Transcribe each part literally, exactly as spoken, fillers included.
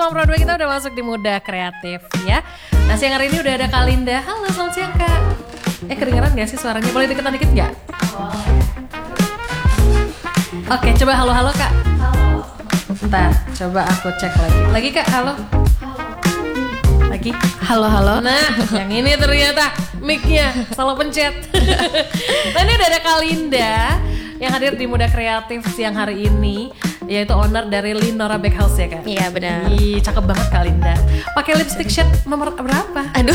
ruang produk kita udah masuk di Muda Kreatif ya. Nah siang hari ini udah ada Kalinda. Halo, selamat siang Kak. Eh kedengeran gak sih suaranya? Boleh deketan dikit gak? Oke, coba halo-halo Kak. Halo. Bentar, coba aku cek lagi. Lagi Kak, halo. Lagi. Halo-halo. Nah, yang ini ternyata mic-nya salah pencet. Nah ini udah ada Kalinda yang hadir di Muda Kreatif siang hari ini, yaitu owner dari Linora Bakehouse ya Kak? Iya benar. Ih, cakep banget Kalinda. Pakai lipstick shade nomor berapa? Aduh.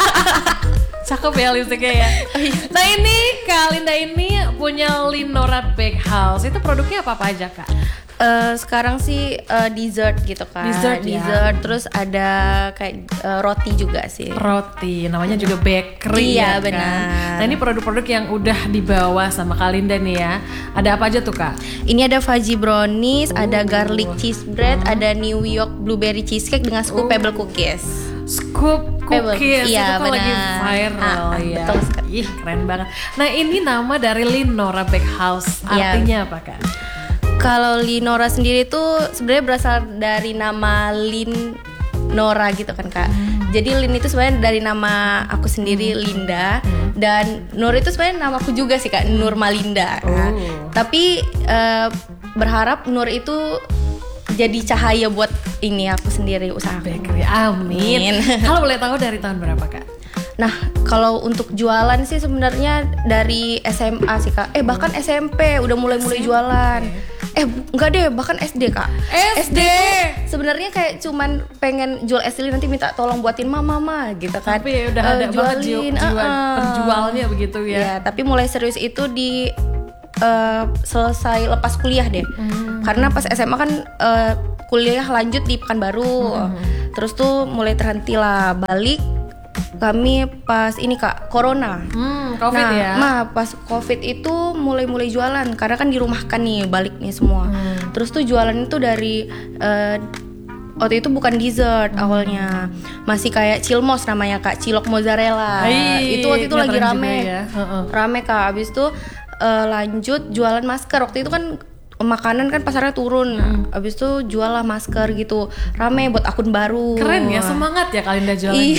Cakep ya lipstiknya ya. Nah ini Kalinda ini punya Linora Bakehouse. Itu produknya apa-apa aja Kak? Uh, sekarang sih uh, dessert gitu kan. Dessert, dessert ya. Terus ada kayak uh, roti juga sih. Roti, namanya juga bakery. Iya ya, benar. Kan? Nah ini produk-produk yang udah dibawa sama Kalinda nih ya. Ada apa aja tuh Kak? Ini ada fudgy brownies, uh. ada garlic cheese bread, uh. ada New York blueberry cheesecake dengan scoop uh. pebble cookies. Scoop cookies, iya, itu kan benar. lagi viral ah, ya. Betul sekali. Ih keren banget. Nah ini nama dari Linora Bakehouse, artinya ya. apa Kak? Kalau Linora sendiri tuh sebenarnya berasal dari nama Lin Nora gitu kan Kak. Hmm. Jadi Lin itu sebenarnya dari nama aku sendiri hmm. Linda hmm. dan Nur itu sebenarnya nama aku juga sih Kak, Nur Malinda. Oh. Nah, tapi uh, berharap Nur itu jadi cahaya buat ini aku sendiri usaha. Bakery. Amin. Kalau boleh tahu dari tahun berapa Kak? Nah, kalau untuk jualan sih sebenarnya dari S M A sih Kak. Eh bahkan S M P udah mulai-mulai jualan. Eh enggak deh, bahkan S D Kak. S D. Sebenarnya kayak cuman pengen jual es lilin nanti minta tolong buatin mama mama gitu kan. Tapi udah uh, ada banget jiwa, jiwa uh, penjualnya begitu ya. Iya, tapi mulai serius itu di uh, selesai lepas kuliah deh. Hmm. Karena pas S M A kan uh, kuliah lanjut di Pekanbaru. Hmm. Terus tuh mulai terhenti lah, balik kami pas ini Kak, Corona. Hmm, Covid nah, ya. Nah, pas Covid itu mulai-mulai jualan karena kan dirumahkan nih, balik nih semua. Hmm. Terus tuh jualan itu dari uh, waktu itu bukan dessert hmm. awalnya. Masih kayak cilmos namanya Kak, cilok mozzarella. Ayy, itu waktu itu lagi rame. ya. uh-uh. Rame Kak. Abis itu uh, lanjut jualan masker. Waktu itu kan makanan kan pasarnya turun, hmm. abis itu jual lah masker gitu, rame buat akun baru. Keren ya, semangat ya Kalinda jualan. Iya.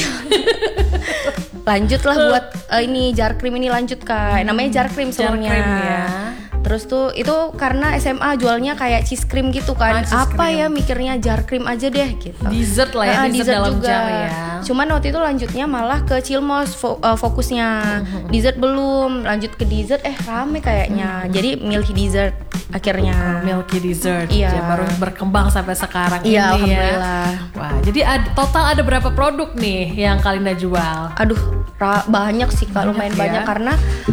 Lanjut lah buat uh, ini jar krim ini lanjut Kak, namanya jar krim semuanya. Jar krim ya. Terus tuh itu karena S M A jualnya kayak cheese cream gitu kan, ah, apa cream. Ya mikirnya jar krim aja deh gitu. Dessert lah ya, nah, dessert, dessert dalam juga. Jar ya. Cuman waktu itu lanjutnya malah ke cilmos fo- uh, fokusnya, uh-huh. dessert belum, lanjut ke dessert eh rame kayaknya, uh-huh. jadi milky dessert akhirnya. Milky dessert, iya. ya, baru berkembang sampai sekarang iya, ini alhamdulillah. Ya. Wah, jadi ad, total ada berapa produk nih yang Kalinda jual? Aduh, ra- banyak sih Kak, lumayan ya? banyak karena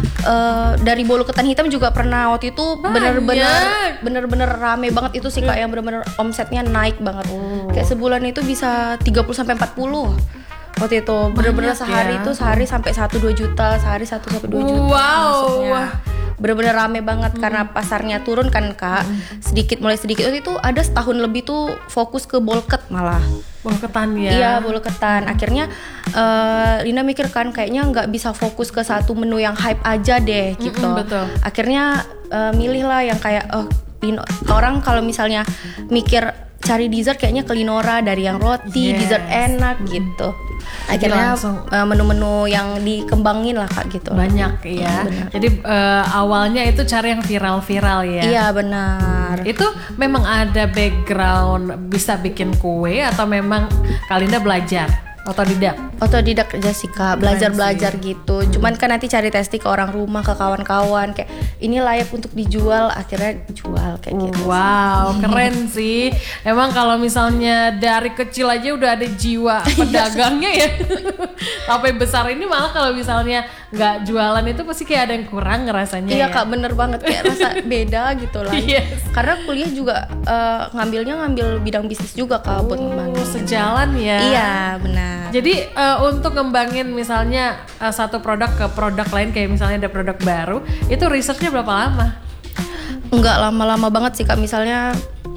uh, dari bolu ketan hitam juga pernah waktu itu bener-bener bener-bener rame banget itu sih Kak, yang bener-bener omsetnya naik banget. Oh. Kayak sebulan itu bisa tiga puluh sampai empat puluh. Waktu itu bener-bener sehari ya? Itu sehari sampai satu sampai dua juta, sehari satu sampai dua juta. Wow. Maksudnya. Bener-bener rame banget hmm. karena pasarnya turun kan Kak. hmm. Sedikit mulai sedikit. Waktu itu ada setahun lebih tuh fokus ke bolket malah. Bolketan ya? Iya, bolketan. Akhirnya uh, Linda mikir kan kayaknya nggak bisa fokus ke satu menu yang hype aja deh gitu. Mm-mm, betul. Akhirnya uh, milih lah yang kayak oh, Lino- orang kalau misalnya mikir cari dessert kayaknya ke Linora, dari yang roti, yes. dessert enak gitu. Akhirnya uh, menu-menu yang dikembangin lah Kak gitu. Banyak ya. Benar. Jadi uh, awalnya itu cari yang viral-viral ya. Iya benar. Itu memang ada background bisa bikin kue atau memang Kalinda belajar? Otodidak? Otodidak aja sih Kak, belajar-belajar gitu. hmm. Cuman kan nanti cari testing ke orang rumah, ke kawan-kawan, kayak ini layak untuk dijual, akhirnya jual kayak gitu. Wow, keren sih. Emang kalau misalnya dari kecil aja udah ada jiwa pedagangnya ya. Sampai besar ini malah kalau misalnya nggak jualan itu pasti kayak ada yang kurang ngerasanya. Iya ya? Kak, bener banget, kayak rasa beda gitu lah. Yes. Karena kuliah juga uh, ngambilnya ngambil bidang bisnis juga Kak, oh, buat ngembangin. Sejalan ya. Iya benar. Jadi uh, untuk ngembangin misalnya uh, satu produk ke produk lain, kayak misalnya ada produk baru, itu researchnya berapa lama? Enggak lama-lama banget sih Kak, misalnya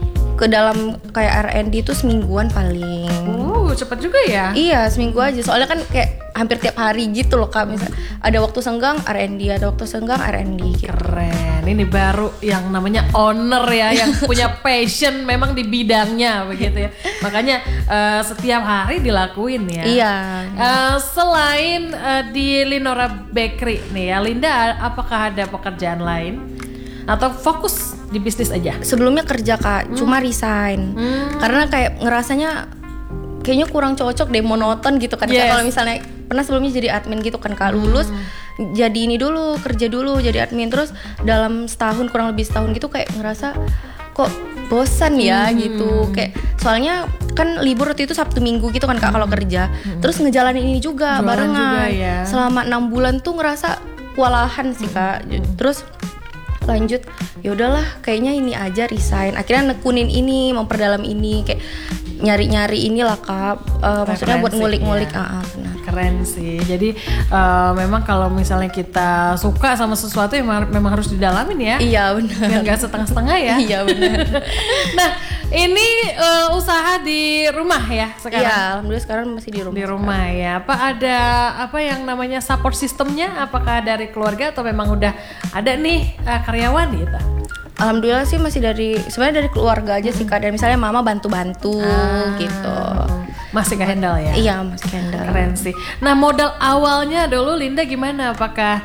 ke dalam kayak R and D itu semingguan paling. Uh, cepet juga ya? Iya, seminggu aja. Soalnya kan kayak hampir tiap hari gitu loh Kak. Misal ada waktu senggang R and D, ada waktu senggang R and D gitu. Keren, ini baru yang namanya owner ya, yang punya passion memang di bidangnya begitu ya. Makanya uh, setiap hari dilakuin ya. Iya. Uh, selain uh, di Linora Bakery nih ya, Linda apakah ada pekerjaan lain atau fokus di bisnis aja? Sebelumnya kerja Kak, hmm. cuma resign. Hmm. Karena kayak ngerasanya kayaknya kurang cocok deh, monoton gitu kan. Yes. Kalau misalnya pernah sebelumnya jadi admin gitu kan Kak, lulus hmm. jadi ini dulu, kerja dulu jadi admin, terus dalam setahun kurang lebih setahun gitu kayak ngerasa kok bosan ya hmm. gitu. Kayak soalnya kan libur waktu itu Sabtu Minggu gitu kan Kak hmm. kalau kerja. Hmm. Terus ngejalanin ini juga jualan barengan juga, ya. Selama enam bulan tuh ngerasa kewalahan sih Kak. Hmm. Terus lanjut ya udahlah kayaknya ini aja resign. Akhirnya nekunin ini, memperdalam ini, kayak nyari-nyari inilah Kak, uh, maksudnya buat ngulik-ngulik. Ya. Ah, benar. Keren sih. Jadi uh, memang kalau misalnya kita suka sama sesuatu yang memang harus didalamin ya. Iya benar. Biar nggak setengah-setengah ya. Iya benar. Nah ini uh, usaha di rumah ya sekarang? Iya, alhamdulillah sekarang masih di rumah. Di rumah sekarang. Ya. Apa ada apa yang namanya support sistemnya? Apakah dari keluarga atau memang udah ada nih uh, karyawan gitu? Alhamdulillah sih masih dari sebenarnya dari keluarga aja sih Kak. Dan misalnya mama bantu-bantu ah, gitu. Masih nggak handle ya? Iya masih handle. Keren sih. Nah modal awalnya dulu Linda gimana? Apakah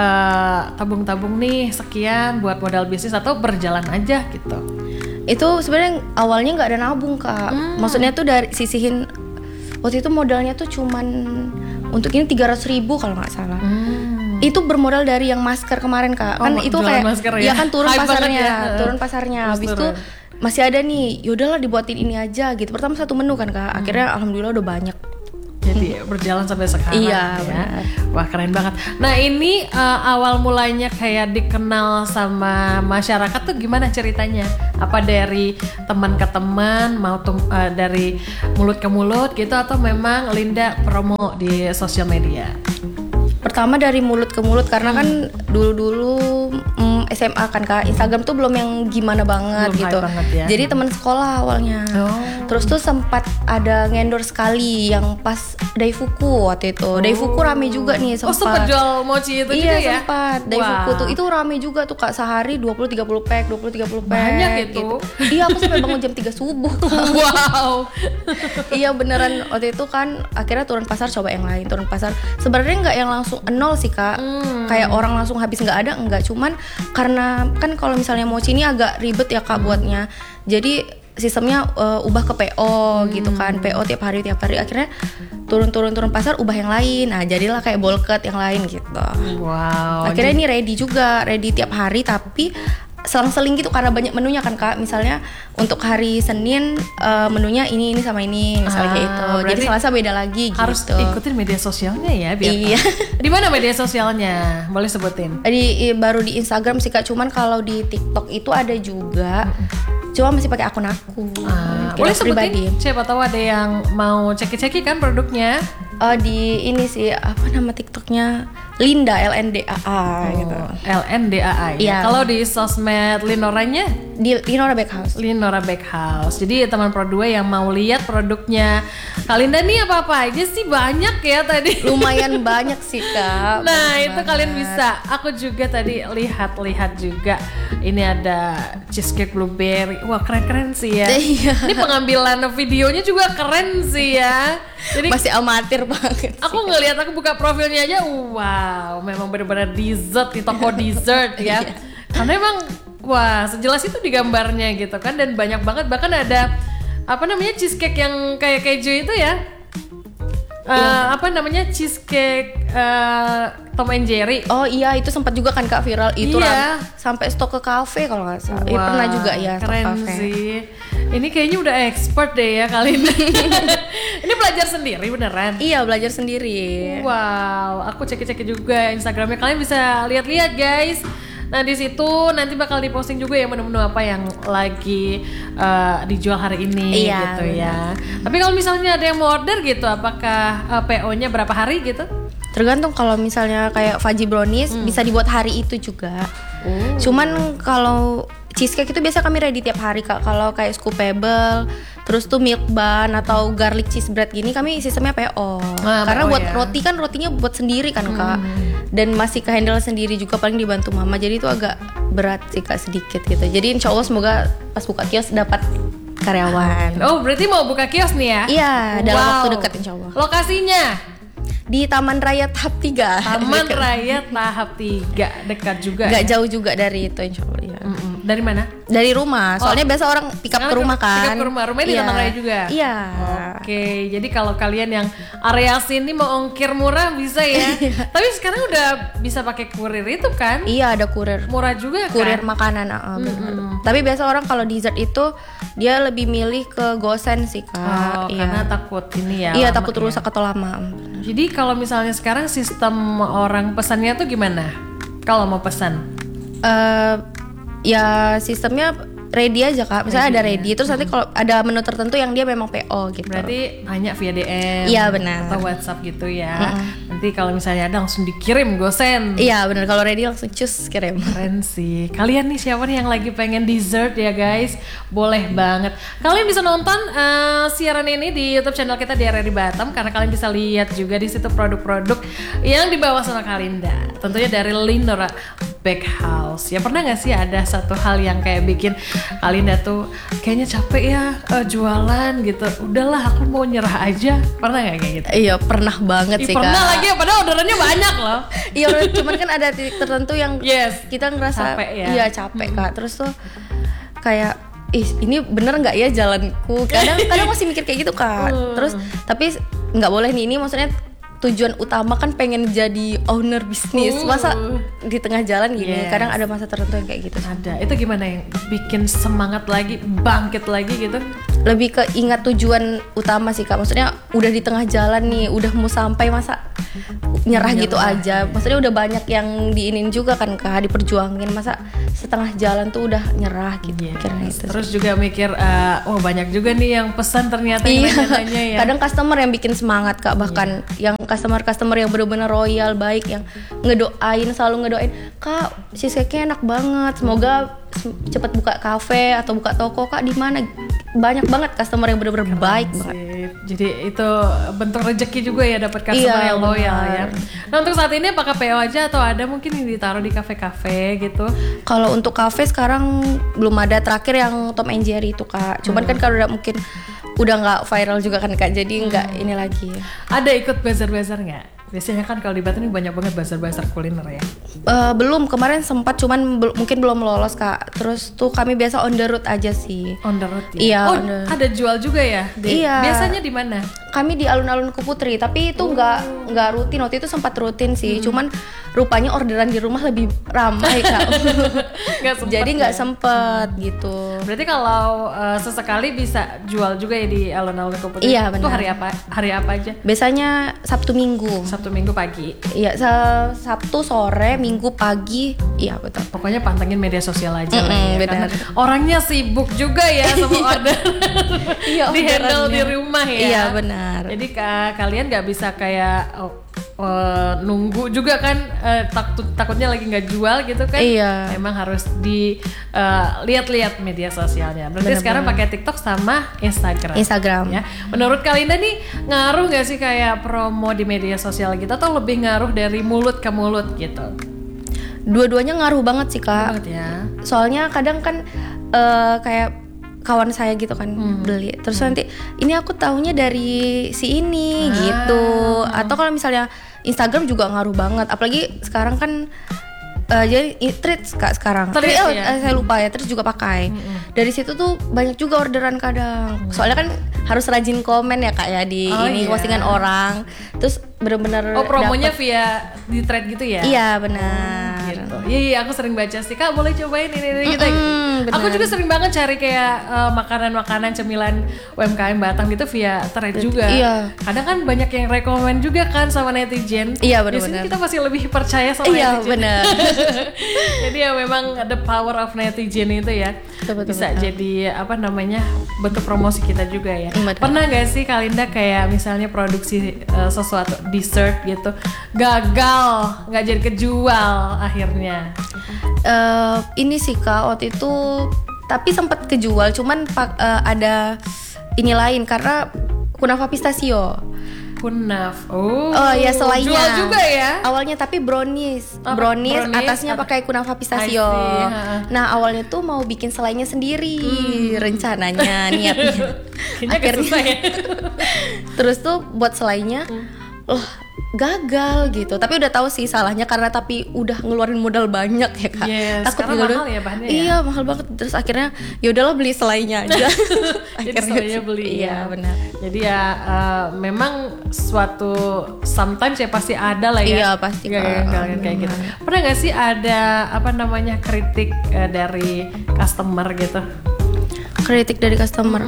uh, tabung-tabung nih sekian buat modal bisnis atau berjalan aja gitu? Itu sebenarnya awalnya nggak ada nabung Kak. Hmm. Maksudnya tuh dari sisihin waktu itu modalnya tuh cuman untuk ini tiga ratus ribu kalau nggak salah. Hmm. Itu bermodal dari yang masker kemarin Kak. Kan oh, itu kayak masker, ya? Ya kan turun Hype pasarnya, ya. turun pasarnya. Habis itu masih ada nih, yaudahlah dibuatin ini aja gitu. Pertama satu menu kan Kak. Akhirnya hmm. alhamdulillah udah banyak. Jadi berjalan sampai sekarang. Iya, ya. Benar. Wah keren banget. Nah ini uh, awal mulanya kayak dikenal sama masyarakat tuh gimana ceritanya? Apa dari teman ke teman, mau tum- uh, dari mulut ke mulut gitu, atau memang Linda promo di sosial media? Pertama dari mulut ke mulut karena hmm. kan dulu-dulu mm, S M A kan Kak, Instagram tuh belum yang gimana banget belum gitu. Banget ya. Jadi teman sekolah awalnya. Oh. Terus tuh sempat ada ngendor sekali yang pas Daifuku waktu itu. Oh. Daifuku rame juga nih sempat. Oh, sempat jual mochi itu iya, juga ya? Iya, sempat. Daifuku wow. tuh itu rame juga tuh Kak, sehari dua puluh tiga puluh pack, dua puluh tiga puluh pack. Banyak itu. Gitu. Iya, aku sampai bangun jam tiga subuh. Wow. Iya beneran waktu itu kan akhirnya turun pasar coba yang lain, turun pasar. Sebenarnya enggak yang langsung nol sih Kak, hmm. kayak orang langsung habis nggak ada, enggak, cuman karena kan kalau misalnya mochi ini agak ribet ya Kak buatnya, jadi sistemnya uh, ubah ke P O hmm. gitu kan, P O tiap hari tiap hari, akhirnya turun-turun-turun pasar ubah yang lain, nah jadilah kayak bolket yang lain gitu. Wow. Akhirnya jadi... ini ready juga, ready tiap hari tapi selang-seling gitu karena banyak menunya kan Kak. Misalnya untuk hari Senin uh, menunya ini ini sama ini misalnya ah, kayak itu. Jadi Selasa beda lagi gitu. Harus ikutin media sosialnya ya biar. Iya. Di mana media sosialnya? Boleh sebutin? Di baru di Instagram sih Kak. Cuman kalau di TikTok itu ada juga. Cuma masih pakai akun aku. Ah, boleh sebutin? Pribadi. Siapa tahu ada yang mau ceki-ceki kan produknya. Uh, di ini sih apa nama TikToknya Linda L N D A A oh, gitu. L N D A A ya. Yeah. Kalau di sosmed Linoranya di Linora Bakehouse. Linora Bakehouse. Jadi teman Pro dua yang mau lihat produknya Kak Linda nih apa-apa aja sih, banyak ya tadi. Lumayan banyak sih Kak. Nah, itu banget. Kalian bisa. Aku juga tadi lihat-lihat juga. Ini ada cheesecake blueberry. Wah, keren-keren sih ya. Ini pengambilan videonya juga keren sih ya. Jadi masih amatir banget. Aku sih. Ngelihat aku buka profilnya aja, wow, memang benar-benar dessert di toko dessert ya. Karena emang wah, sejelas itu di gambarnya gitu kan, dan banyak banget, bahkan ada apa namanya cheesecake yang kayak keju itu ya. Uh, iya. Apa namanya cheesecake uh, Tom and Jerry. Oh iya, itu sempat juga kan Kak viral itu iya. Ram, sampai stok ke kafe kalau nggak salah. Wow, ya, pernah juga ya stok keren kafe. Sih. Ini kayaknya udah expert deh ya kali ini. Ini belajar sendiri beneran? Iya, belajar sendiri. Wow, aku cek-cek juga Instagramnya, kalian bisa lihat-lihat guys. Nah di situ nanti bakal diposting juga ya menu-menu apa yang lagi uh, dijual hari ini iya, gitu bener. Ya. Tapi kalau misalnya ada yang mau order gitu, apakah uh, P O-nya berapa hari gitu? Tergantung, kalau misalnya kayak fudgy brownies hmm. bisa dibuat hari itu juga. Oh. Cuman kalau cheesecake itu biasa kami ready tiap hari Kak. Kalau kayak scoopable Terus tuh milk bun atau garlic cheese bread gini kami sistemnya P O. Ah, Karena P O buat ya. roti kan rotinya buat sendiri kan Kak. Dan masih ke handle sendiri juga, paling dibantu mama. Jadi itu agak berat sih Kak, sedikit gitu. Jadi insya Allah semoga pas buka kios dapat karyawan. Oh, berarti mau buka kios nih ya? Iya, dalam Wow. waktu dekat insya Allah. Lokasinya Di Taman Raya tahap tiga. Taman Raya tahap tiga, dekat juga. Gak ya? jauh juga dari itu insya Allah ya. Mm-mm. Dari mana? Dari rumah, soalnya biasa orang pick up Sekarang ke rumah pick up kan. ke rumah. Rumahnya di Iya. Taman Raya juga? Iya. Oke, jadi kalau kalian yang area sini mau ongkir murah bisa ya. Tapi sekarang udah bisa pakai kurir itu kan? Iya, ada kurir. Murah juga Kurir kan? makanan, uh, benar. Tapi biasa orang kalau dessert itu dia lebih milih ke gosen sih Oh, Kak. Iya. karena takut ini ya. Iya, lama takut ya. rusak atau lama. Jadi kalau misalnya sekarang sistem orang pesannya tuh gimana? Kalau mau pesan? Eh, ya sistemnya ready aja Kak. Misalnya ada ready, terus nanti kalau ada menu tertentu yang dia memang P O gitu. Berarti nanya via D M. Iya, benar. Atau WhatsApp gitu ya. Nanti kalau misalnya ada langsung dikirim gosen. Iya benar, kalau ready langsung cus kirim. Keren sih. Kalian nih siapa nih yang lagi pengen dessert ya guys? Boleh banget. Kalian bisa nonton uh, siaran ini di YouTube channel kita di R R I Batam, karena kalian bisa lihat juga di situ produk-produk yang dibawa sama Kalinda. Tentunya dari Lindora Bakehouse. Ya pernah nggak sih ada satu hal yang kayak bikin Kalinda tuh kayaknya capek ya uh, jualan gitu. Udahlah aku mau nyerah aja. Pernah nggak kayak gitu? Iya pernah banget Ih, sih pernah Kak. lagi ya, padahal orderannya banyak loh. Iya cuman kan ada titik tertentu yang Yes. kita ngerasa Capek ya. iya capek Kak. Terus tuh kayak ih ini bener nggak ya jalanku? Kadang kadang masih mikir kayak gitu Kak. Terus tapi nggak boleh nih, ini maksudnya tujuan utama kan pengen jadi owner bisnis. Masa di tengah jalan gini? Yes. Kadang ada masa tertentu yang kayak gitu. Ada. Itu gimana yang bikin semangat lagi, bangkit lagi gitu? Lebih ke ingat tujuan utama sih Kak. Maksudnya udah di tengah jalan nih, udah mau sampai, masa nyerah gitu aja. Maksudnya udah banyak yang diinin juga kan Kak, diperjuangin. Masa setengah jalan tuh udah nyerah gitu. Yes. Mikirnya itu. Terus juga mikir, uh, oh banyak juga nih yang pesan ternyata yang Iya. nanya-nanya ya. Kadang customer yang bikin semangat Kak, bahkan yang customer-customer yang benar-benar royal, baik, yang ngedoain, selalu ngedoain, Kak, cheesecake-nya enak banget. Semoga se- cepet buka kafe atau buka toko Kak, di mana? Banyak banget customer yang benar-benar baik banget. Sip. Jadi itu bentuk rezeki juga ya, dapat customer Iya, yang loyal benar. ya. Nah untuk saat ini apakah P O aja atau ada mungkin yang ditaruh di kafe-kafe gitu? Kalau untuk kafe sekarang belum ada, terakhir yang Tom and Jerry itu Kak. Cuman kan kalau udah mungkin udah nggak viral juga kan Kak, jadi nggak ini lagi. Ada ikut bazar-bazar nggak? Biasanya kan kalau di Batam ini banyak banget bazar-bazar kuliner ya. Eh, belum, kemarin sempat, cuman bel- mungkin belum lolos Kak. Terus tuh kami biasa on the road aja sih. On the road ya? Iya, Oh on the- ada jual juga ya? Di- Iya. Biasanya di mana? Kami di alun-alun Kuputri, tapi itu nggak nggak rutin. Waktu itu sempat rutin sih, cuman rupanya orderan di rumah lebih ramai Kak. Nggak sempet Jadi nggak ya? sempet gitu. Berarti kalau uh, sesekali bisa jual juga ya di alun-alun Kuputri? Iya, Itu benar. hari apa? Hari apa aja? Biasanya Sabtu Minggu. Sabtu Minggu pagi. Iya, sa- Sabtu sore, Minggu pagi. Iya betul. Pokoknya pantengin media sosial aja lah Mm-mm, ya. benar. Karena orangnya sibuk juga ya sama order. Iya, Di handle di orderannya. rumah ya. Iya, benar. Jadi ka- kalian nggak bisa kayak oh, oh, nunggu juga kan, eh, takut takutnya lagi nggak jual gitu kan? Iya. Emang harus di eh, lihat-lihat media sosialnya. Berarti Benar-benar. sekarang pakai TikTok sama Instagram. Instagram. Ya. Menurut Kalinda nih ngaruh nggak sih kayak promo di media sosial kita, atau lebih ngaruh dari mulut ke mulut gitu? Dua-duanya ngaruh banget sih Kak. Banget ya. Soalnya kadang kan eh, kayak kawan saya gitu kan beli, terus nanti ini aku taunya dari si ini Ah. gitu. Atau kalau misalnya Instagram juga ngaruh banget, apalagi sekarang kan eh, jadi i- Threads Kak sekarang. Threads, Eh, oh, ya? eh, saya lupa ya, terus juga pakai. Dari situ tuh banyak juga orderan kadang. Soalnya kan harus rajin komen ya Kak ya di Oh, ini iya. postingan orang. Terus bener-bener Oh promonya dapet- via di thread gitu ya? Iya benar. Gitu. Iya, iya, aku sering baca sih, Kak boleh cobain ini ini gitu. Mm-mm, Aku benar. juga sering banget cari kayak eh, makanan-makanan cemilan U M K M Batam gitu via thread juga. Iya. Kadang kan banyak yang rekomen juga kan sama netizen. Iya, Biasanya benar-benar. kita masih lebih percaya sama Iya netizen. benar. Jadi ya memang the power of netizen itu ya, Betul, betul, bisa betul. jadi apa namanya, bentuk promosi kita juga ya. Betul. Pernah gak sih Kalinda kayak misalnya produksi eh, sesuatu dessert gitu gagal, nggak jadi kejual akhirnya? Eh, ini sih Kak waktu itu, tapi sempat kejual, cuman pak- eh, ada ini lain karena kunafa pistachio. Kunaf. Oh. Oh ya selainya. Jual juga ya. Awalnya tapi brownies. Oh, brownies, brownies, atasnya at- pakai kunafa pistachio. I see, ha. Nah, awalnya tuh mau bikin selainya sendiri Hmm. rencananya, niatnya. Kayaknya agak susah ya. Terus tuh buat selainya loh gagal gitu. Tapi udah tahu sih salahnya karena tapi udah ngeluarin modal banyak ya, Kak. Yes, karena juga mahal udah- ya bahannya ya? Iya, mahal banget. Terus akhirnya ya udahlah beli selainya aja. Jadi Akhirnya selainya beli Iya, ya. benar. Jadi ya uh, memang suatu sometimes ya pasti ada lah ya. Iya, pasti, Kak. Kalian kayak gitu. Pernah nggak sih ada apa namanya kritik uh, dari customer gitu? Kritik dari customer.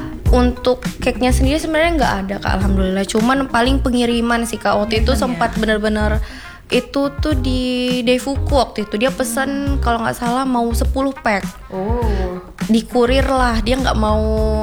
Untuk cake-nya sendiri sebenarnya nggak ada, Kak, alhamdulillah. Cuman paling pengiriman sih, Kak. Waktu itu sempat benar-benar itu tuh di Deifuku waktu itu dia pesan kalau nggak salah mau sepuluh pack. Oh. Dikurir lah, dia nggak mau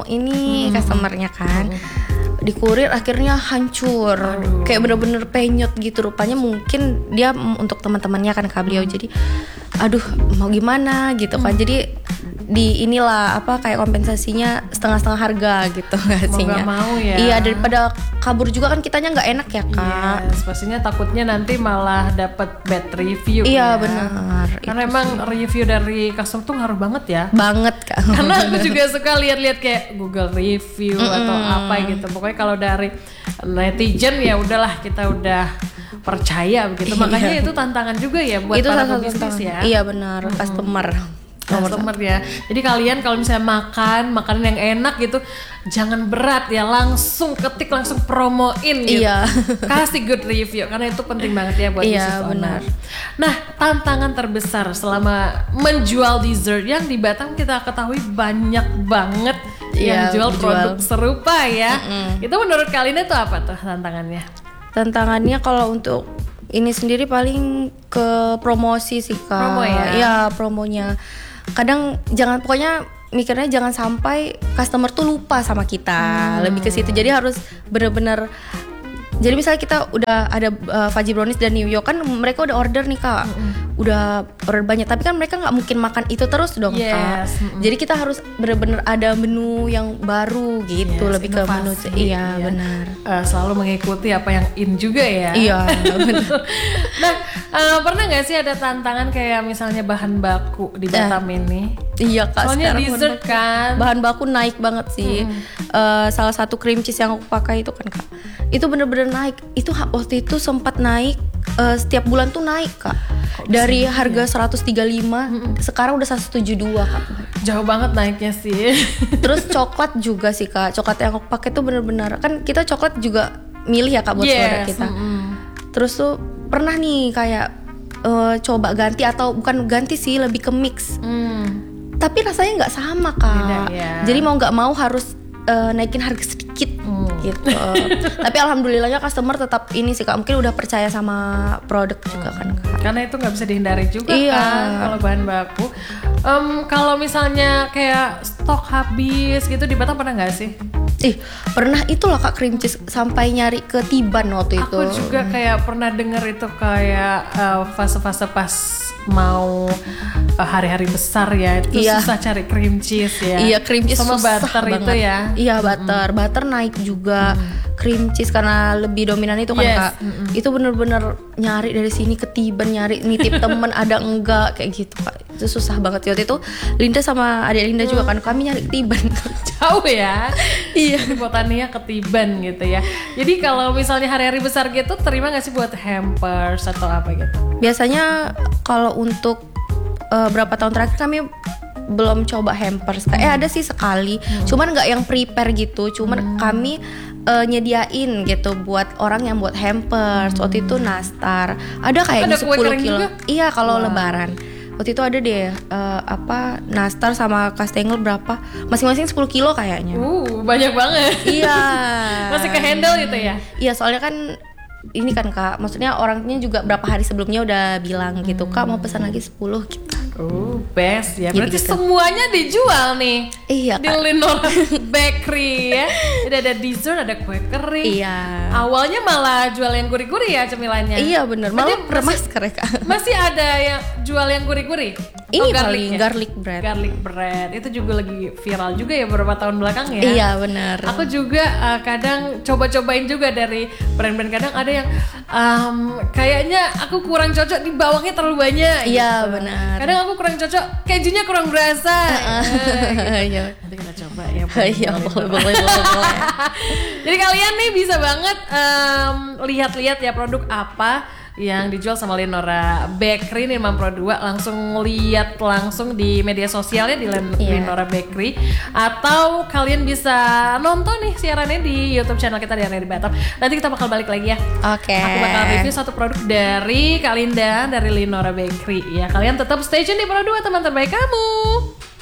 ini customernya kan. Dikurir akhirnya hancur. Kayak bener-bener penyot gitu rupanya, mungkin dia mm, untuk teman-temannya kan, Kak, beliau. Jadi aduh mau gimana gitu kan. Jadi di inilah apa kayak kompensasinya setengah-setengah harga gitu ngasihnya. nggak mau ya. Iya, daripada kabur juga kan kitanya nggak enak ya, Kak. Yes, pastinya takutnya nanti malah dapat bad review. Iya, ya. benar. Karena Itu emang review dari customer tuh ngaruh banget ya. banget, Kak. Karena aku juga suka lihat-lihat kayak Google review atau apa gitu. Pokoknya kalau dari netizen ya udahlah kita udah percaya begitu. Makanya itu tantangan juga ya buat Itu para salah satu pebisnis tantangan. ya. Iya, benar, customer. Customer ya. Jadi kalian kalau misalnya makan makanan yang enak gitu, jangan berat ya, langsung ketik, langsung promoin gitu. Iya. Kasih good review karena itu penting banget ya buat Iya, bisnis owner. benar. Nah, tantangan terbesar selama menjual dessert yang di Batam kita ketahui banyak banget yang Iya, jual dijual. produk serupa ya. Itu menurut kalian itu apa tuh tantangannya? Tantangannya kalau untuk ini sendiri paling ke promosi sih, Kak. Promo ya? Iya, promonya. Kadang jangan pokoknya mikirnya jangan sampai customer tuh lupa sama kita. Lebih ke situ. Jadi harus bener-bener. Jadi misalnya kita udah ada uh, fudgy brownies dan New York kan mereka udah order nih, Kak. Udah order banyak, tapi kan mereka nggak mungkin makan itu terus dong, Yes, Kak. mm-mm. Jadi kita harus bener-bener ada menu yang baru gitu, Yes, lebih ke menu. inovasi, Iya, ya. benar. Eh, selalu mengikuti apa yang in juga ya. Iya, benar. Nah, eh, pernah nggak sih ada tantangan kayak misalnya bahan baku di Batam ini? Iya, Kak. Soalnya sekarang dessert bahan baku- kan. bahan baku naik banget sih. Eh, salah satu cream cheese yang aku pakai itu kan, Kak, itu bener-bener naik. Itu ha- waktu itu sempat naik, eh, setiap bulan tuh naik, Kak. Dari harga seratus tiga puluh lima sekarang udah seratus tujuh puluh dua, Kak. Jauh banget naiknya sih. Terus coklat juga sih, Kak. Coklat yang aku pakai tuh bener-bener kan kita coklat juga milih ya, Kak, buat produk Yes, kita. mm-mm. Terus tuh pernah nih kayak eh, coba ganti atau bukan ganti sih, lebih ke mix. Hmm. Tapi rasanya nggak sama, Kak. Beda, ya. Jadi mau nggak mau harus uh, naikin harga sedikit gitu. Tapi alhamdulillahnya customer tetap ini sih, Kak. Mungkin udah percaya sama produk juga kan, Kak. Karena itu nggak bisa dihindari juga Iya. kan kalau bahan baku. Em, kalau misalnya kayak stok habis gitu di Batam pernah nggak sih? Ih, pernah itu loh, Kak, cream cheese sampai nyari ke Tiban waktu itu. Aku juga kayak pernah denger itu kayak eh, fase-fase pas mau eh, hari-hari besar ya, itu Iya. susah cari cream cheese ya. Iya, cream cheese sama susah butter banget. itu ya. Iya, butter. Butter naik juga. Cream cheese karena lebih dominan itu kan, Yes, Kak. Itu bener-bener nyari dari sini ke Tiban, nyari nitip temen ada enggak kayak gitu, Kak. Itu susah banget. Waktu itu Linda sama adik Linda juga kan, kami nyari ke Tiban. Jauh ya. Iya. Jadi botania ketiban gitu ya. Jadi kalau misalnya hari-hari besar gitu terima nggak sih buat hampers atau apa gitu? Biasanya kalau untuk uh, berapa tahun terakhir kami belum coba hampers. Eh ada sih sekali, cuman nggak yang prepare gitu. Cuman kami uh, nyediain gitu buat orang yang buat hampers. Waktu itu nastar. Ada kayaknya Ada kue sepuluh kering kilo. juga? Iya kalau Wow. lebaran. Waktu itu ada deh uh, apa nastar sama kastengel berapa? Masing-masing sepuluh kilo kayaknya. Uh, banyak banget. Iya. Masih ke handle gitu ya? Iya, soalnya kan ini kan, Kak, maksudnya orangnya juga berapa hari sebelumnya udah bilang gitu, Kak, mau pesan lagi sepuluh gitu. Oh, best ya. Berarti Gitu-gitu. semuanya dijual nih. Iya, Di Kak. Lenora Bakery ya. Jadi ada dessert, ada kue kering. Iya. Awalnya malah jual yang gurih-gurih ya cemilannya. Iya bener, Berarti malah masker ya, Kak. Masih ada yang jual yang gurih-gurih? Ini garlic paling ya? garlic bread. Garlic bread itu juga lagi viral juga ya beberapa tahun belakang ya. Iya benar. Aku juga uh, kadang coba-cobain juga dari brand-brand, kadang ada yang um, kayaknya aku kurang cocok di bawangnya terlalu banyak. Iya gitu. benar. Kadang aku kurang cocok kejunya kurang berasa. Iya. Nanti kita coba ya. Iya boleh boleh boleh boleh. Jadi kalian nih bisa banget um, lihat-lihat ya produk apa yang dijual sama Linora Bakery nih Mam Pro dua, langsung lihat langsung di media sosialnya di Len- Iya. Linora Bakery, atau kalian bisa nonton nih siarannya di YouTube channel kita di Area di Batam. Nanti kita bakal balik lagi ya. Oke. Aku bakal review satu produk dari Kak Linda dari Linora Bakery ya. Kalian tetap stay tune di Pro dua, teman terbaik kamu.